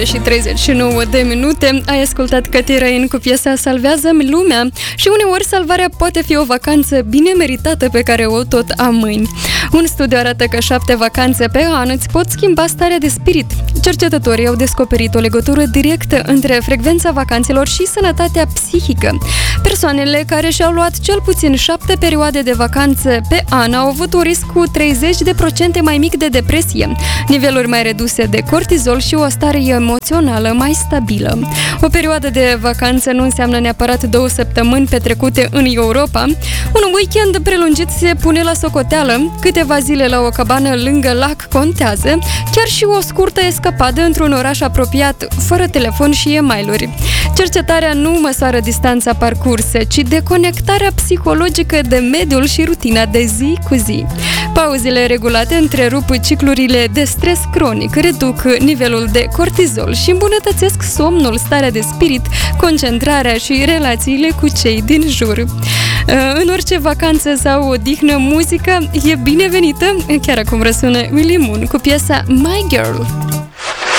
Și 39 de minute ai ascultat Cătăi Răin cu piesa Salvează-mi lumea și uneori salvarea poate fi o vacanță bine meritată pe care o tot amâni. Un studiu arată că 7 vacanțe pe an îți pot schimba starea de spirit. Cercetătorii au descoperit o legătură directă între frecvența vacanțelor și sănătatea psihică. Persoanele care și-au luat cel puțin 7 perioade de vacanțe pe an au avut un risc cu 30% mai mic de depresie, niveluri mai reduse de cortizol și o stare emoțională mai stabilă. O perioadă de vacanță nu înseamnă neapărat 2 săptămâni petrecute în Europa. Un weekend prelungit se pune la socoteală, câteva zile la o cabană lângă lac contează, chiar și o scurtă escapadă într-un oraș apropiat, fără telefon și e-mail-uri. Cercetarea nu măsoară distanța parcursă, ci deconectarea psihologică de mediul și rutina de zi cu zi. Pauzele regulate întrerup ciclurile de stres cronic, reduc nivelul de cortizol și îmbunătățesc somnul, starea de spirit, concentrarea și relațiile cu cei din jur. În orice vacanță sau odihnă, muzica e binevenită. Chiar acum răsună Willy Moon cu piesa My Girl.